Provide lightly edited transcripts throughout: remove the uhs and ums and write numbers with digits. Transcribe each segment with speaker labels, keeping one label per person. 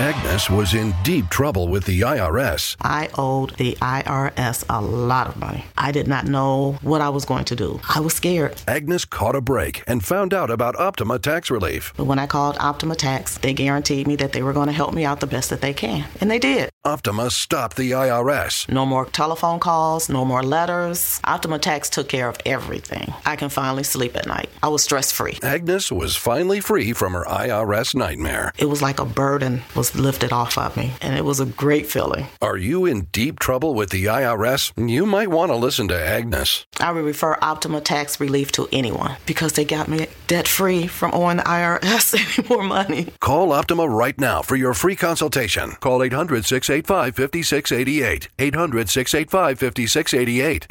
Speaker 1: Agnes was in deep trouble with the IRS.
Speaker 2: I owed the IRS a lot of money. I did not know what I was going to do. I was scared.
Speaker 1: Agnes caught a break and found out about Optima Tax Relief.
Speaker 2: But when I called Optima Tax, they guaranteed me that they were going to help me out the best that they can. And they did.
Speaker 1: Optima stopped the IRS.
Speaker 2: No more telephone calls, no more letters. Optima Tax took care of everything. I can finally sleep at night. I was stress-free.
Speaker 1: Agnes was finally free from her IRS nightmare.
Speaker 2: It was like a burden was lifted off of me, and it was a great feeling.
Speaker 1: Are you in deep trouble with the IRS? You might want to listen to Agnes.
Speaker 2: I would refer Optima Tax Relief to anyone because they got me debt-free from owing the IRS any more money.
Speaker 1: Call Optima right now for your free consultation. Call 800-685-5688. 800-685-5688.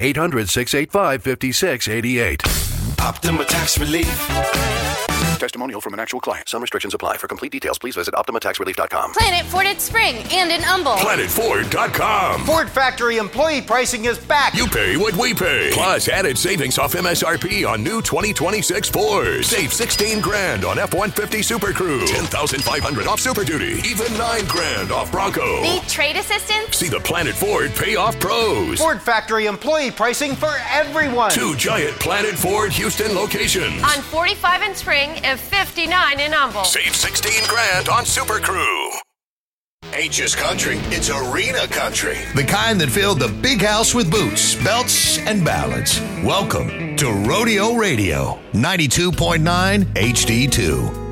Speaker 1: 800-685-5688.
Speaker 3: Optima Tax Relief.
Speaker 1: Testimonial from an actual client. Some restrictions apply. For complete details, please visit OptimaTaxRelief.com.
Speaker 4: Planet Ford at Spring and in Humble.
Speaker 5: PlanetFord.com.
Speaker 6: Ford Factory employee pricing is back.
Speaker 5: You pay what we pay. Plus added savings off MSRP on new 2026 Fords. Save $16,000 on F-150 Super Crew. $10,500 off Super Duty. Even $9,000 off Bronco.
Speaker 4: Need trade assistance?
Speaker 5: See the Planet Ford Payoff Pros.
Speaker 6: Ford Factory employee pricing for everyone.
Speaker 5: 2 giant Planet Ford Houston locations.
Speaker 4: On 45 in Spring and 59 in Humble.
Speaker 5: Save $16,000 on Super Crew.
Speaker 3: Ain't just country, it's arena country.
Speaker 7: The kind that filled the big house with boots, belts, and ballads. Welcome to Rodeo Radio, 92.9 HD2.